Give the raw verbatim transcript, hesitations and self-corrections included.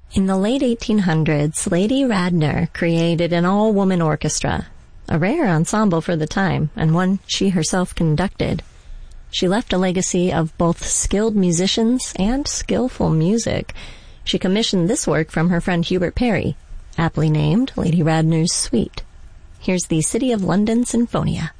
In the late eighteen hundreds, Lady Radner created an all-woman orchestra, a rare ensemble for the time, and one she herself conducted. She left a legacy of both skilled musicians and skillful music. She commissioned this work from her friend Hubert Parry, aptly named Lady Radner's Suite. Here's the City of London Sinfonia.